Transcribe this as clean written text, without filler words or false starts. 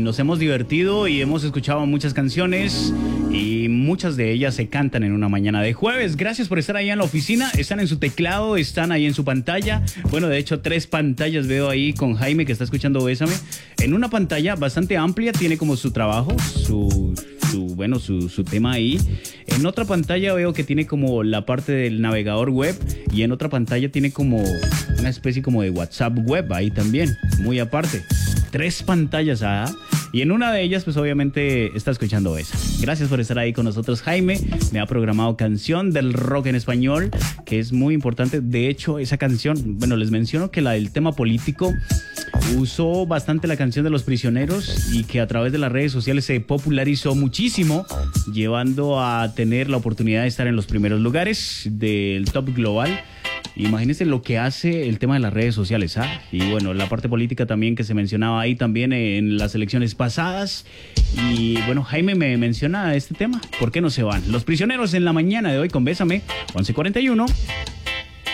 nos hemos divertido y hemos escuchado muchas canciones y muchas de ellas se cantan en una mañana de jueves. Gracias por estar ahí en la oficina, están en su teclado, están ahí en su pantalla. Bueno, de hecho 3 pantallas veo ahí con Jaime que está escuchando Bésame. En una pantalla bastante amplia tiene como su trabajo, su tema ahí. En otra pantalla veo que tiene como la parte del navegador web y en otra pantalla tiene como una especie como de WhatsApp web ahí también, muy aparte. 3 pantallas, y en una de ellas pues obviamente está escuchando esa. Gracias por estar ahí con nosotros, Jaime. Me ha programado canción del rock en español, que es muy importante. De hecho, esa canción, bueno, les menciono que la del tema político usó bastante la canción de Los Prisioneros y que a través de las redes sociales se popularizó muchísimo, llevando a tener la oportunidad de estar en los primeros lugares del top global. Imagínense lo que hace el tema de las redes sociales, Y bueno, la parte política también que se mencionaba ahí también en las elecciones pasadas. Y bueno, Jaime me menciona este tema. ¿Por qué no se van? Los Prisioneros en la mañana de hoy con Bésame, 11:41.